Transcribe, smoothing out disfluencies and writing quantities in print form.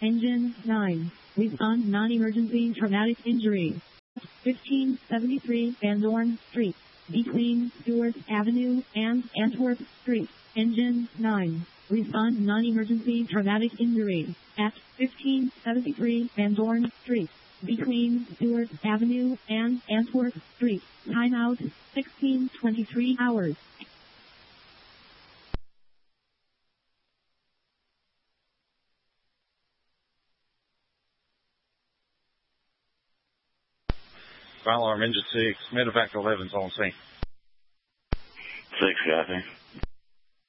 Engine 9. Respond non-emergency traumatic injury. 1573 Van Dorn Street. Between Stewart Avenue and Antwerp Street. Engine 9. Respond non-emergency traumatic injury. At 1573 Van Dorn Street. Between Stewart Avenue and Antwerp Street. Timeout 16:23 hours. Fire alarm engine 6, medevac 11's on scene. 6, copy.